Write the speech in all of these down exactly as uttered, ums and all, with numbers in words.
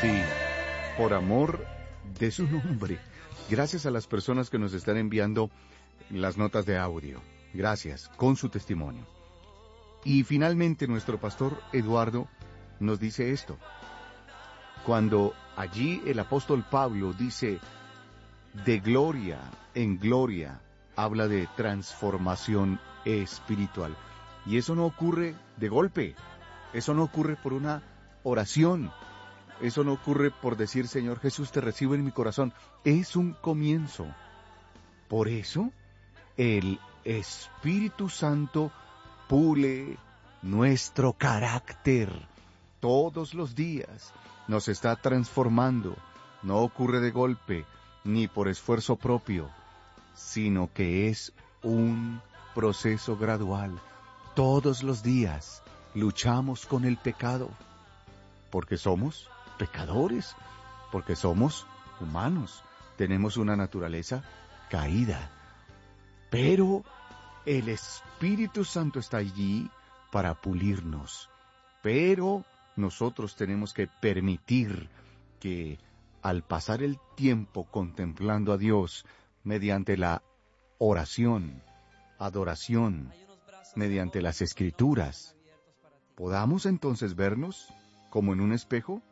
Sí, por amor de su nombre. Gracias a las personas que nos están enviando las notas de audio. Gracias, con su testimonio. Y finalmente nuestro pastor Eduardo nos dice esto. Cuando allí el apóstol Pablo dice, de gloria en gloria, habla de transformación espiritual. Y eso no ocurre de golpe, eso no ocurre por una oración, eso no ocurre por decir, Señor Jesús, te recibo en mi corazón. Es un comienzo. Por eso, el Espíritu Santo pule nuestro carácter todos los días. Nos está transformando. No ocurre de golpe, ni por esfuerzo propio, sino que es un proceso gradual. Todos los días luchamos con el pecado, porque somos pecadores, porque somos humanos, tenemos una naturaleza caída. Pero el Espíritu Santo está allí para pulirnos. Pero nosotros tenemos que permitir que al pasar el tiempo contemplando a Dios mediante la oración, adoración, mediante las Escrituras, podamos entonces vernos como en un espejo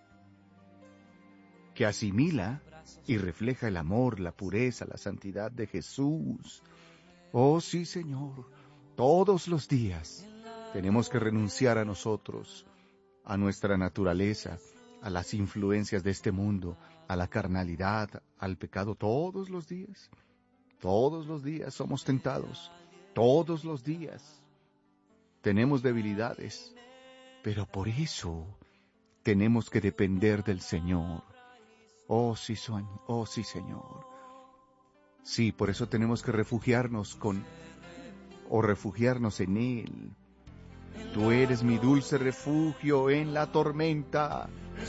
que asimila y refleja el amor, la pureza, la santidad de Jesús. Oh sí, Señor, todos los días tenemos que renunciar a nosotros, a nuestra naturaleza, a las influencias de este mundo, a la carnalidad, al pecado, todos los días. Todos los días somos tentados, todos los días tenemos debilidades, pero por eso tenemos que depender del Señor. Oh sí, son, oh sí, Señor. Sí, por eso tenemos que refugiarnos con, o refugiarnos en Él. Tú eres mi dulce refugio en la tormenta.